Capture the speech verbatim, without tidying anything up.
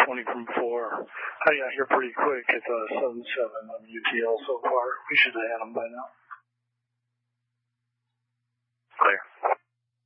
twenty from before. I got here pretty quick at uh, seven seven on U T L so far. We should have had them by now.